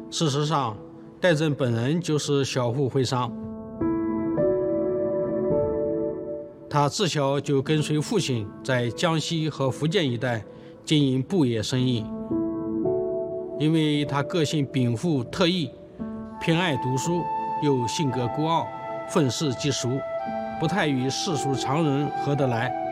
事实上，戴震本人就是小户徽商。他自小就跟随父亲在江西和福建一带经营布业生意。因为他个性禀赋特异，偏爱读书，又性格孤傲，愤世嫉俗，不太与世俗常人合得来。